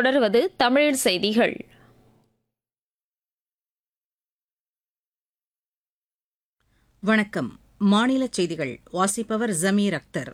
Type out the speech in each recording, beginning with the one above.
தொடர்வது தமிழ் செய்திகள். வணக்கம். மாநில செய்திகள் வாசிப்பவர் ஜமீர் அக்தர்.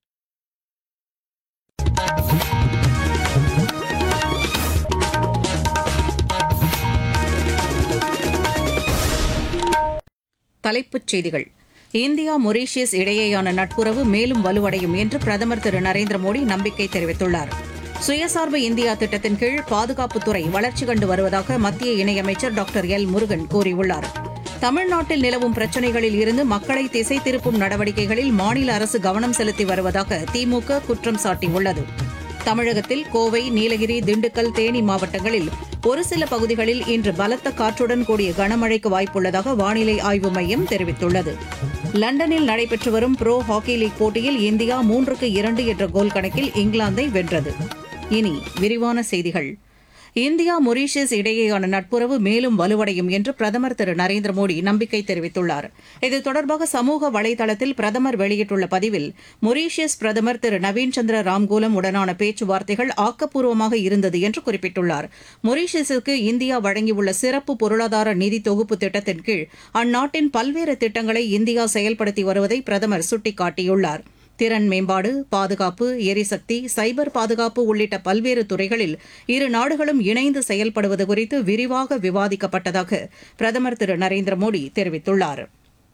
தலைப்புச் செய்திகள். இந்தியா மொரீஷியஸ் இடையேயான நட்புறவு மேலும் வலுவடையும் என்று பிரதமர் திரு நரேந்திர மோடி நம்பிக்கை தெரிவித்துள்ளார். சுயசார்பு இந்தியா திட்டத்தின் கீழ் பாதுகாப்புத்துறை வளர்ச்சி கண்டு வருவதாக மத்திய இணையமைச்சர் டாக்டர் எல் முருகன் கூறியுள்ளார். தமிழ்நாட்டில் நிலவும் பிரச்சினைகளில் இருந்து மக்களை திசை திருப்பும் நடவடிக்கைகளில் மாநில அரசு கவனம் செலுத்தி வருவதாக திமுக குற்றம் சாட்டியுள்ளது. தமிழகத்தில் கோவை, நீலகிரி, திண்டுக்கல், தேனி மாவட்டங்களில் ஒரு சில பகுதிகளில் இன்று பலத்த காற்றுடன் கூடிய கனமழைக்கு வாய்ப்புள்ளதாக வானிலை ஆய்வு மையம் தெரிவித்துள்ளது. லண்டனில் நடைபெற்று வரும் புரோ ஹாக்கி லீக் போட்டியில் இந்தியா 3-2 என்ற கோல் கணக்கில் இங்கிலாந்தை வென்றது. இனி விரிவான செய்திகள். இந்தியா மொரீஷியஸ் இடையேயான நட்புறவு மேலும் வலுவடையும் என்று பிரதமர் திரு நரேந்திர மோடி நம்பிக்கை தெரிவித்துள்ளார். இது தொடர்பாக சமூக வலைதளத்தில் பிரதமர் வெளியிட்டுள்ள பதிவில், மொரீஷியஸ் பிரதமர் திரு நவீன் சந்திர ராம்கோலம் உடனான பேச்சுவார்த்தைகள் ஆக்கப்பூர்வமாக இருந்தது என்று குறிப்பிட்டுள்ளார். மொரீஷியஸுக்கு இந்தியா வழங்கியுள்ள சிறப்பு பொருளாதார நிதி தொகுப்பு திட்டத்தின் கீழ் அந்நாட்டின் பல்வேறு திட்டங்களை இந்தியா செயல்படுத்தி வருவதை பிரதமர் சுட்டிக்காட்டியுள்ளார். திறன் மேம்பாடு, பாதுகாப்பு, எரிசக்தி, சைபர் பாதுகாப்பு உள்ளிட்ட பல்வேறு துறைகளில் இரு நாடுகளும் இணைந்து செயல்படுவது குறித்து விரிவாக விவாதிக்கப்பட்டதாக பிரதமர் திரு நரேந்திர மோடி தெரிவித்துள்ளார்.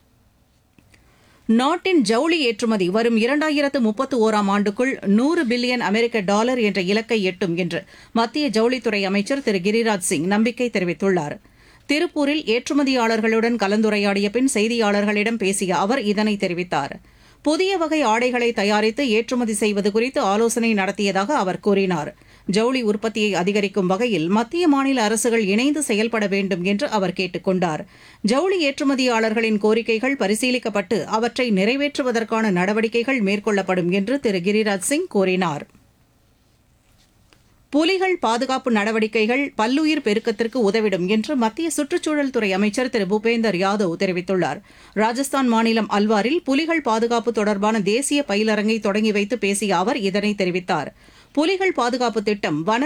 நாட்டின் ஜவுளி ஏற்றுமதி வரும் 2031 ஆண்டுக்குள் $100 பில்லியன் என்ற இலக்கை எட்டும் என்று மத்திய ஜவுளித்துறை அமைச்சர் திரு கிரிராஜ் சிங் நம்பிக்கை தெரிவித்துள்ளார். திருப்பூரில் ஏற்றுமதியாளர்களுடன் கலந்துரையாடிய பின் செய்தியாளர்களிடம் பேசிய அவர் இதனை தெரிவித்தார். புதிய வகை ஆடைகளை தயாரித்து ஏற்றுமதி செய்வது குறித்து ஆலோசனை நடத்தியதாக அவர் கூறினார். ஜவுளி உற்பத்தியை அதிகரிக்கும் வகையில் மத்திய மாநில அரசுகள் இணைந்து செயல்பட வேண்டும் என்று அவர் கேட்டுக் கொண்டார். ஜவுளி ஏற்றுமதியாளர்களின் கோரிக்கைகள் பரிசீலிக்கப்பட்டு அவற்றை நிறைவேற்றுவதற்கான நடவடிக்கைகள் மேற்கொள்ளப்படும் என்று திரு கிரிராஜ் சிங் கூறினார். புலிகள் பாதுகாப்பு நடவடிக்கைகள் பல்லுயிர் பெருக்கத்திற்கு உதவிடும் என்று மத்திய சுற்றுச்சூழல் துறை அமைச்சர் திரு பூபேந்தர் யாதவ் தெரிவித்துள்ளார். ராஜஸ்தான் மாநிலம் அல்வாரில் புலிகள் பாதுகாப்பு தொடர்பான தேசிய பயிலரங்கை தொடங்கி வைத்து பேசிய அவர் இதனை தெரிவித்தார். புலிகள் பாதுகாப்பு திட்டம் வன